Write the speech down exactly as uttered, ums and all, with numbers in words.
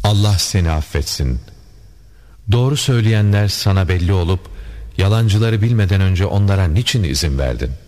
Allah seni affetsin. Doğru söyleyenler sana belli olup, yalancıları bilmeden önce onlara niçin izin verdin?